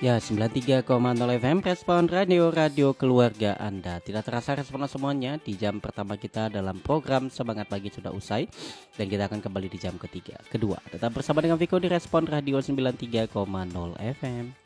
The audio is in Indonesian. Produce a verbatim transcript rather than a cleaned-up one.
Ya, sembilan puluh tiga koma nol F M Respon Radio, radio keluarga Anda. Tidak terasa respon semuanya di jam pertama kita dalam program Semangat Pagi sudah usai. Dan kita akan kembali di jam ketiga, kedua. Tetap bersama dengan Viko di Respon Radio sembilan puluh tiga koma nol F M.